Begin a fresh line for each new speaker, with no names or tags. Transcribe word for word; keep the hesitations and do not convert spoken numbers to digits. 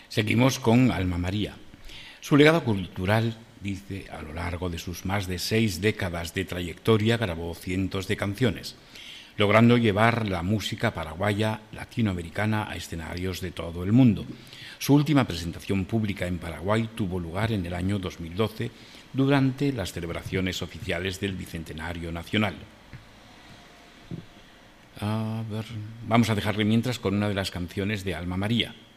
Seguimos con Alma María. Su legado cultural, dice, a lo largo de sus más de seis décadas de trayectoria grabó cientos de canciones, logrando llevar la música paraguaya latinoamericana a escenarios de todo el mundo. Su última presentación pública en Paraguay tuvo lugar en el año dos mil doce durante las celebraciones oficiales del Bicentenario Nacional. A ver, vamos a dejarle mientras con una de las canciones de Alma María.